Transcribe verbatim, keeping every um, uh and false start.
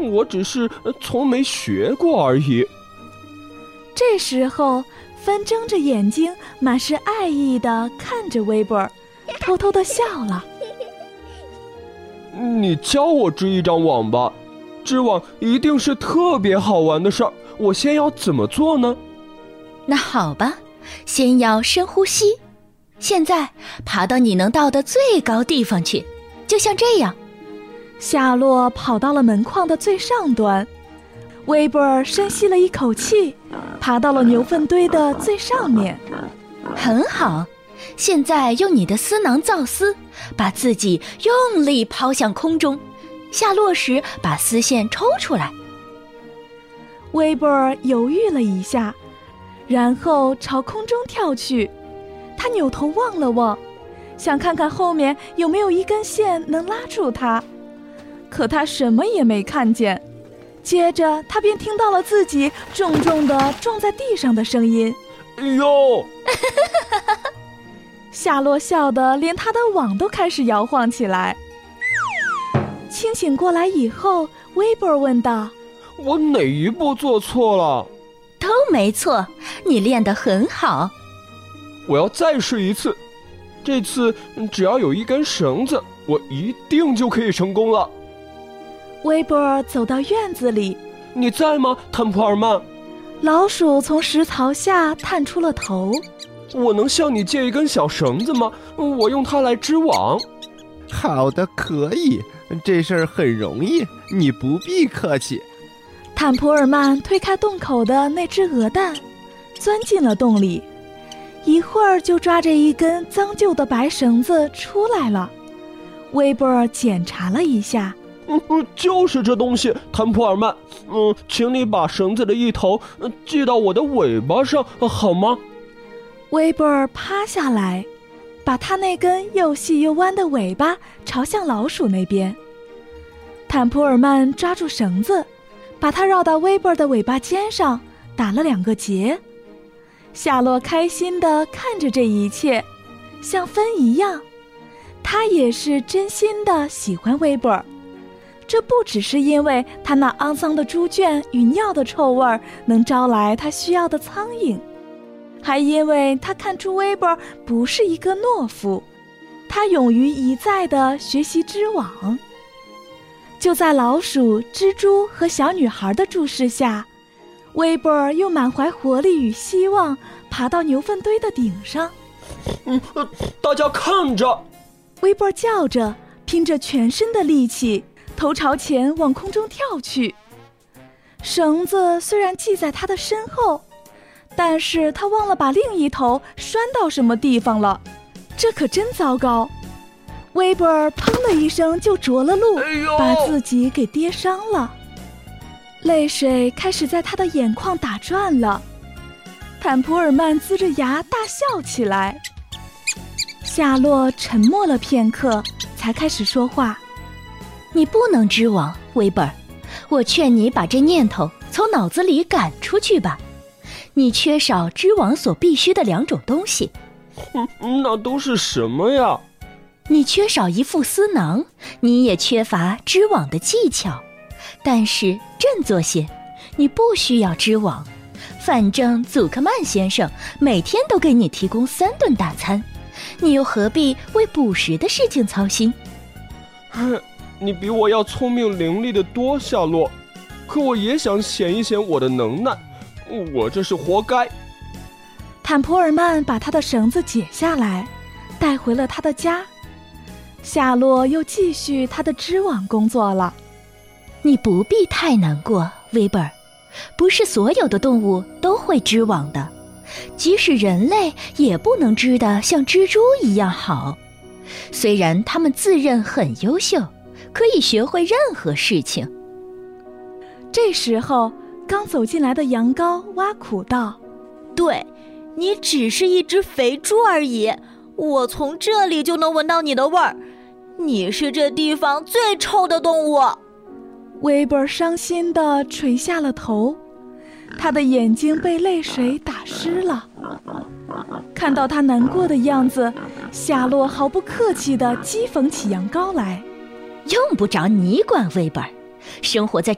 我只是从没学过而已。 这时候，芬睁着眼睛，满是爱意地看着威伯尔，偷偷地笑了。 你教我织一张网吧，织网一定是特别好玩的事儿。我先要怎么做呢？ 那好吧，先要深呼吸。现在爬到你能到的最高地方去，就像这样。 夏洛跑到了门框的最上端，威伯尔深吸了一口气，爬到了牛粪堆的最上面。 很好，现在用你的丝囊造丝，把自己用力抛向空中，下落时把丝线抽出来。 威伯尔犹豫了一下，然后朝空中跳去。他扭头望了望，想看看后面有没有一根线能拉住他，可他什么也没看见。接着他便听到了自己重重地撞在地上的声音。 哎呦！ 夏洛笑得连他的网都开始摇晃起来。清醒过来以后，威伯尔问道： 我哪一步做错了？ 都没错，你练得很好。 我要再试一次，这次只要有一根绳子，我一定就可以成功了。 威伯尔走到院子里。 你在吗，坦普尔曼？ 老鼠从石槽下探出了头。 我能向你借一根小绳子吗？我用它来织网。 好的，可以，这事儿很容易，你不必客气。 坦普尔曼推开洞口的那只鹅蛋，钻进了洞里，一会儿就抓着一根脏旧的白绳子出来了。威伯尔检查了一下， 嗯，就是这东西，坦普尔曼。嗯，请你把绳子的一头系到我的尾巴上，好吗？ 威伯尔趴下来，把他那根又细又弯的尾巴朝向老鼠那边。坦普尔曼抓住绳子，把它绕到威伯尔的尾巴尖上，打了两个结。夏洛开心地看着这一切，像芬一样，他也是真心地喜欢威伯尔。这不只是因为他那肮脏的猪圈与尿的臭味能招来他需要的苍蝇，还因为他看出威伯尔不是一个懦夫，他勇于一再地学习织网。就在老鼠、蜘蛛和小女孩的注视下，威伯尔又满怀活力与希望爬到牛粪堆的顶上。 嗯，大家看着！ 威伯尔叫着，拼着全身的力气，头朝前往空中跳去。绳子虽然系在他的身后，但是他忘了把另一头拴到什么地方了，这可真糟糕。威伯尔砰的一声就着了陆， 哎呦， 把自己给跌伤了。泪水开始在他的眼眶打转了。坦普尔曼龇着牙大笑起来。夏洛沉默了片刻，才开始说话。 你不能织网，威伯尔，我劝你把这念头从脑子里赶出去吧。你缺少织网所必须的两种东西。 嗯，那都是什么呀？ 你缺少一副丝囊，你也缺乏织网的技巧。但是振作些，你不需要织网，反正祖克曼先生每天都给你提供三顿大餐，你又何必为捕食的事情操心？ 你比我要聪明伶俐得多，夏洛，可我也想显一显我的能耐，我这是活该。 坦普尔曼把他的绳子解下来，带回了他的家。夏洛又继续他的织网工作了。 你不必太难过，威伯尔，不是所有的动物都会织网的，即使人类也不能织得像蜘蛛一样好。虽然他们自认很优秀，可以学会任何事情。 这时候，刚走进来的羊羔挖苦道： 对，你只是一只肥猪而已，我从这里就能闻到你的味儿，你是这地方最臭的动物。 威伯尔伤心地垂下了头，他的眼睛被泪水打湿了。看到他难过的样子，夏洛毫不客气地讥讽起羊羔来。 用不着你管，威伯尔，生活在